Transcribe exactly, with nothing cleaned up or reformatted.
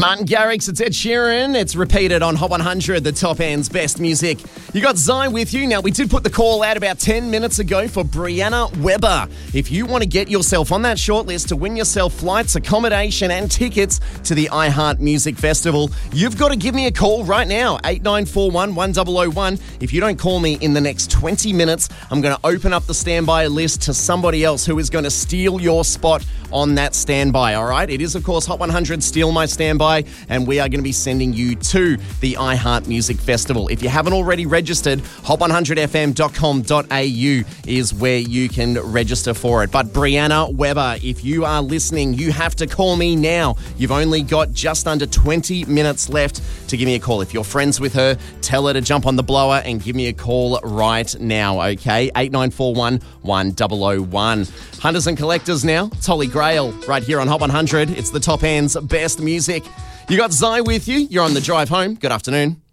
Martin Garrix, it's Ed Sheeran. It's repeated on Hot one hundred, the top end's best music. You got Zai with you. Now, we did put the call out about ten minutes ago for Brianna Weber. If you want to get yourself on that shortlist to win yourself flights, accommodation and tickets to the iHeart Music Festival, you've got to give me a call right now, eight nine four one, one zero zero one. If you don't call me in the next twenty minutes, I'm going to open up the standby list to somebody else who is going to steal your spot on that standby, all right? It is, of course, Hot one hundred Steal My Standby, and we are going to be sending you to the iHeart Music Festival. If you haven't already registered, hot one hundred f m dot com dot a u is where you can register for it. But Brianna Weber, if you are listening, you have to call me now. You've only got just under twenty minutes left to give me a call. If you're friends with her, tell her to jump on the blower and give me a call right now, okay? eight nine four one, one zero zero one. Hunters and collectors now. It's Holy Grail right here on Hot one hundred. It's the top end's best music. You got Zai with you. You're on the drive home. Good afternoon.